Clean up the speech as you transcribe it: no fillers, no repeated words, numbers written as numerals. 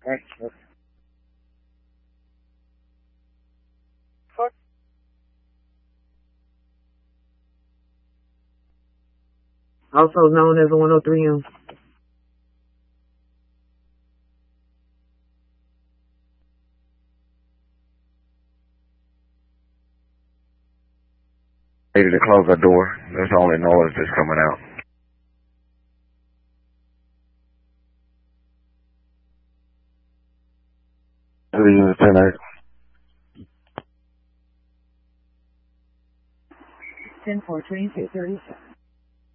Excellent. Also known as 103M. Needed to close the door. There's only noise that's coming out. Unit 10-8. 10-4, 22, 37.